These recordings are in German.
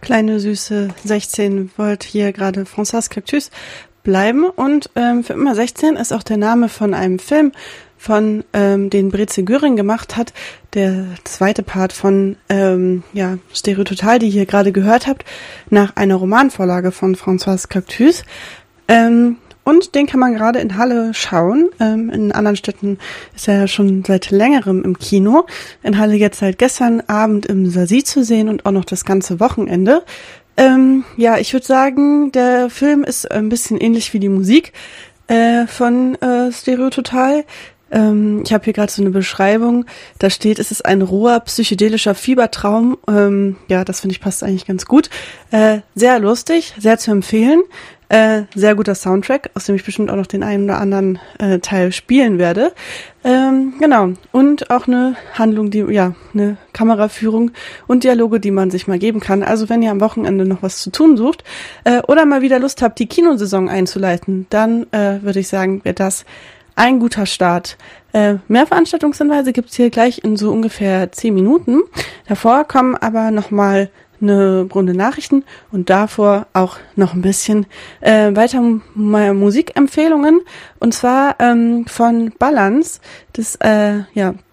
kleine süße 16 wollte hier gerade Françoise Cactus bleiben und für immer 16 ist auch der Name von einem Film, von den Breze Göring gemacht hat, der zweite Part von Stereo Total, die ihr gerade gehört habt, nach einer Romanvorlage von Françoise Cactus. Und den kann man gerade in Halle schauen. In anderen Städten ist er ja schon seit längerem im Kino. In Halle jetzt seit gestern Abend im Sasi zu sehen und auch noch das ganze Wochenende. Ich würde sagen, der Film ist ein bisschen ähnlich wie die Musik von Stereo Total. Ich habe hier gerade so eine Beschreibung, da steht, es ist ein roher, psychedelischer Fiebertraum. Das finde ich passt eigentlich ganz gut. Sehr lustig, sehr zu empfehlen. Sehr guter Soundtrack, aus dem ich bestimmt auch noch den einen oder anderen Teil spielen werde. Und auch eine Handlung, eine Kameraführung und Dialoge, die man sich mal geben kann. Also wenn ihr am Wochenende noch was zu tun sucht oder mal wieder Lust habt, die Kinosaison einzuleiten, dann würde ich sagen, wäre das ein guter Start. Mehr Veranstaltungshinweise gibt's hier gleich in so ungefähr 10 Minuten. Davor kommen aber nochmal eine Runde Nachrichten und davor auch noch ein bisschen weiter Musikempfehlungen und zwar von Balance. Das eine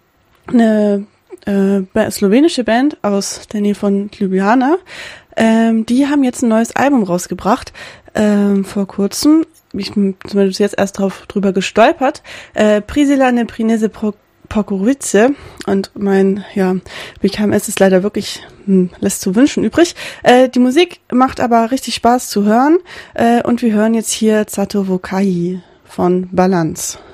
slowenische Band aus der Nähe von Ljubljana. Die haben jetzt ein neues Album rausgebracht vor kurzem. Ich bin zumindest jetzt erst drüber gestolpert. Prisila ne Prinese Pokorice und mein BKMS ist leider wirklich lässt zu wünschen übrig. Die Musik macht aber richtig Spaß zu hören und wir hören jetzt hier Zato Vokai von Balance.